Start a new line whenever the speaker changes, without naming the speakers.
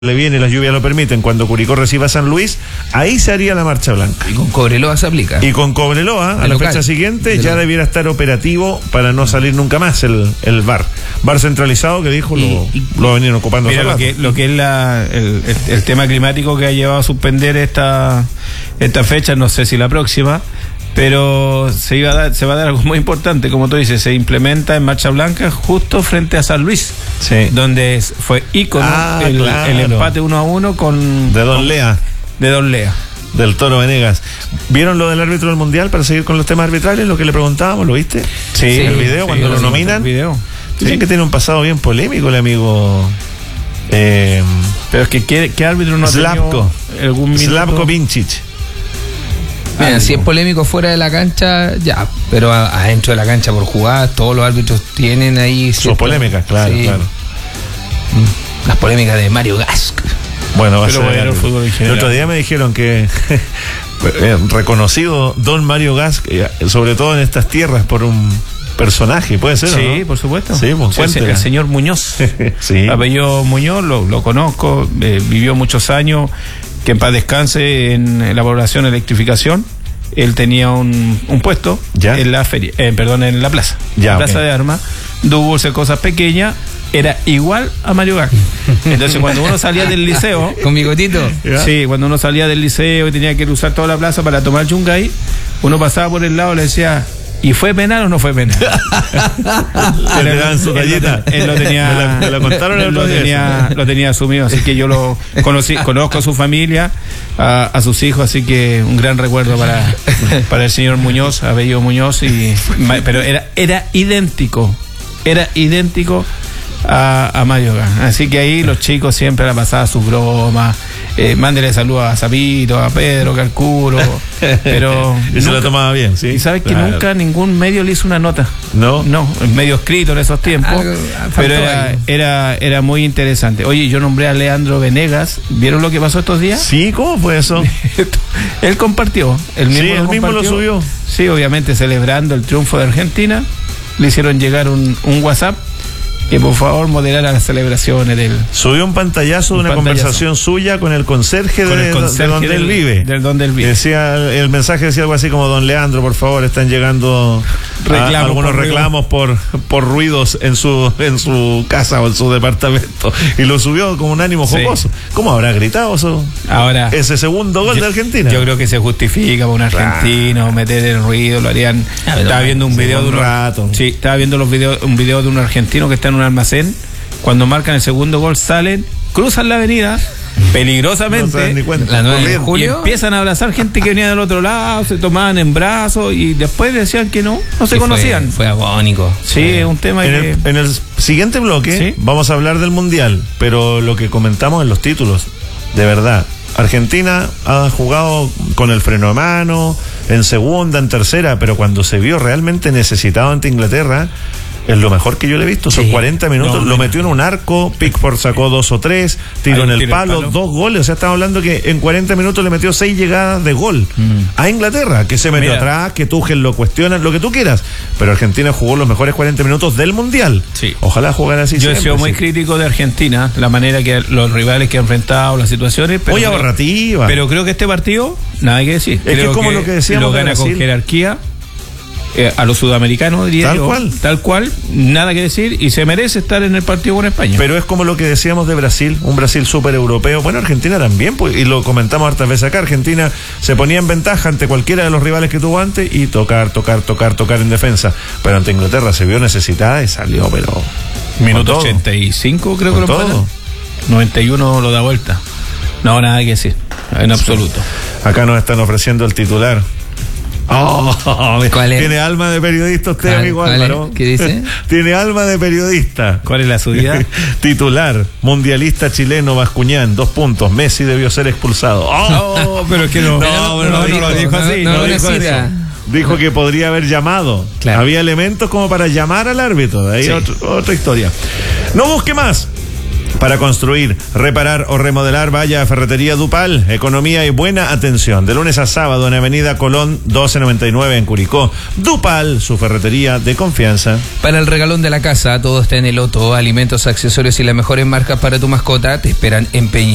le viene, las lluvias lo permiten, cuando Curicó reciba a San Luis, ahí se haría la marcha blanca.
Y con Cobreloa se aplica.
Y con Cobreloa, a la fecha siguiente, ya debiera estar operativo para no salir nunca más el VAR. VAR centralizado que dijo lo venían ocupando.
Mira, lo que es el tema climático que ha llevado a suspender esta fecha, no sé si la próxima, pero se va a dar algo muy importante, como tú dices, se implementa en marcha blanca justo frente a San Luis,
sí,
donde fue ícono el empate 1-1 con
de Don Lea. Del Toro Venegas. ¿Vieron lo del árbitro del Mundial para seguir con los temas arbitrales? Lo que le preguntábamos, ¿lo viste?
Sí.
El video, cuando lo nominan. Dicen que tiene un pasado bien polémico el amigo.
Pero es que ¿qué árbitro no ha tenido algún minuto?
Slavko Vincic.
Mira, si es polémico fuera de la cancha, ya, pero adentro de la cancha por jugar, todos los árbitros tienen ahí
sus polémicas, claro, sí, claro.
Las polémicas de Mario Gask.
Bueno,
el
otro día me dijeron que reconocido don Mario Gask, sobre todo en estas tierras, por un personaje, ¿puede ser?
Sí,
¿no?
por supuesto.
Sí, pues,
el señor Muñoz.
Sí.
Apellido Muñoz, lo conozco, vivió muchos años, que en paz descanse, en la población electrificación. Él tenía un puesto en la feria, en la plaza, plaza de armas, dulce, cosas pequeñas. Era igual a Mario Gask. Entonces, cuando uno salía del liceo,
con bigotito,
sí, cuando uno salía del liceo y tenía que usar toda la plaza para tomar Yungay, uno pasaba por el lado y le decía: ¿y fue penal o no fue penal?
Le daban su galleta.
Él lo tenía.
Me lo contaron el
lo tenía asumido, así que yo lo conozco a su familia, a sus hijos, así que un gran recuerdo para el señor Muñoz, apellido Muñoz, pero era idéntico a Mario Gask. Así que ahí los chicos siempre la pasaban sus bromas. Mándele saludos a Zapito, a Pedro, Calcuro, pero
y se lo tomaba bien, sí.
Y sabes que nunca ningún medio le hizo una nota. No, el medio escrito en esos tiempos. Pero era muy interesante. Oye, yo nombré a Leandro Venegas. ¿Vieron lo que pasó estos días?
Sí, ¿cómo fue eso?
Él compartió. Él mismo lo subió. Sí, obviamente celebrando el triunfo de Argentina. Le hicieron llegar un WhatsApp que por favor moderara las celebraciones del...
Subió un pantallazo de una conversación suya con el conserje de donde él vive.
Del donde él vive.
Decía, el mensaje decía algo así como: don Leandro, por favor, están llegando algunos reclamos por ruidos en su casa o en su departamento. Y lo subió con un ánimo jocoso. ¿Cómo habrá gritado eso?
Ahora,
ese segundo gol de Argentina.
Yo creo que se justifica para un argentino meter el ruido, lo harían. Estaba viendo un video de un rato. Sí, estaba viendo un video de un argentino que está en un almacén. Cuando marcan el segundo gol, salen, cruzan la avenida peligrosamente,
la 9 de julio,
y empiezan a abrazar gente que venía del otro lado, se tomaban en brazos y después decían que no se conocían.
Fue agónico.
Sí, es un tema
en el siguiente bloque vamos a hablar del Mundial, pero lo que comentamos en los títulos, de verdad, Argentina ha jugado con el freno a mano, en segunda, en tercera, pero cuando se vio realmente necesitado ante Inglaterra, es lo mejor que yo le he visto. Son 40 minutos, lo metió en un arco, Pickford sacó 2 o 3, tiró en el palo, 2 goles. O sea, estamos hablando que en 40 minutos le metió 6 llegadas de gol a Inglaterra, que se metió atrás, que Tuchel lo cuestiona, lo que tú quieras. Pero Argentina jugó los mejores 40 minutos del Mundial.
Sí.
Ojalá jugara así.
Yo he sido muy crítico de Argentina, la manera que los rivales que ha enfrentado, las situaciones.
Muy ahorrativa.
Pero creo que este partido, nada hay que decir.
Es que como lo que decíamos,
lo gana con jerarquía. A los sudamericanos, diría yo, tal cual, nada que decir, y se merece estar en el partido con España.
Pero es como lo que decíamos de Brasil, un Brasil súper europeo. Bueno, Argentina también, pues, y lo comentamos hartas veces acá. Argentina se ponía en ventaja ante cualquiera de los rivales que tuvo antes y tocar en defensa. Pero ante Inglaterra se vio necesitada y salió, pero...
Minuto 85 creo que lo empatan. 91 lo da vuelta. No, nada que decir, en absoluto.
Acá nos están ofreciendo el titular.
¿Cuál es?
Tiene alma de periodista usted, amigo Álvaro.
¿Qué dice?
Tiene alma de periodista.
¿Cuál es la subida?
Titular: mundialista chileno Bascuñán, 2 puntos. Messi debió ser expulsado.
Pero es que no lo dijo así.
No dijo eso. Dijo que podría haber llamado. Claro. Había elementos como para llamar al árbitro. De ahí otra historia. No busque más. Para construir, reparar o remodelar, vaya a Ferretería Dupal. Economía y buena atención. De lunes a sábado en Avenida Colón 1299 en Curicó. Dupal, su ferretería de confianza.
Para el regalón de la casa, todo está en el Loto. Alimentos, accesorios y las mejores marcas para tu mascota te esperan en Peña.